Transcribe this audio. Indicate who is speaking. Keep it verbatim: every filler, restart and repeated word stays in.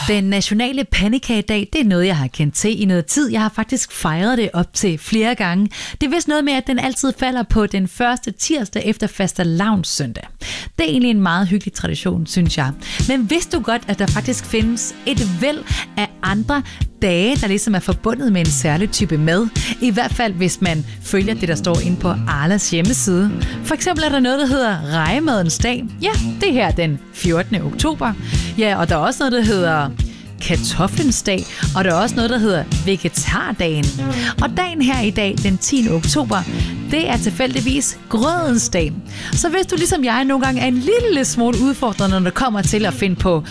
Speaker 1: Den nationale pandekagedag, det er noget, jeg har kendt til i noget tid. Jeg har faktisk fejret det op til flere gange. Det er vist noget med, at den altid falder på den første tirsdag efter fastelavnssøndag. Det er egentlig en meget hyggelig tradition, synes jeg. Men vidste du godt, at der faktisk findes et væld af andre dage, der ligesom er forbundet med en særlig type mad? I hvert fald, hvis man følger det, der står inde på Arlas hjemmeside. For eksempel er der noget, der hedder rejemadens dag. Ja, det er her den fjortende oktober. Ja, og der er også noget, der hedder kartoflens dag, og der er også noget, der hedder vegetardagen. Og dagen her i dag, den tiende oktober, det er tilfældigvis grødens dag. Så hvis du ligesom jeg nogle gange er en lille smule udfordrende, når det kommer til at finde på